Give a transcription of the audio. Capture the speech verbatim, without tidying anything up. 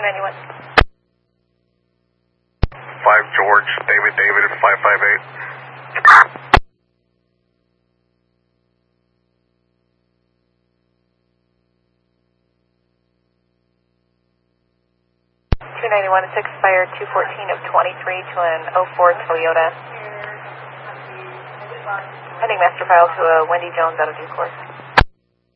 ninety-one. five George, David David, five five eight. two ninety-one, it's expired two fourteen of twenty-three to an oh four Toyota. Pending master file to a Wendy Jones out of due course.